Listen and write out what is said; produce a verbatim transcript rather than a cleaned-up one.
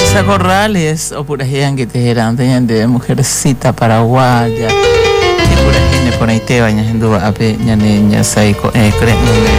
Elsa Corrales, o pura gente que te eran de mujercita paraguaya. Y pura gente por ahí te bañas en duda, ape, ñane, ña, sai, eh, creo.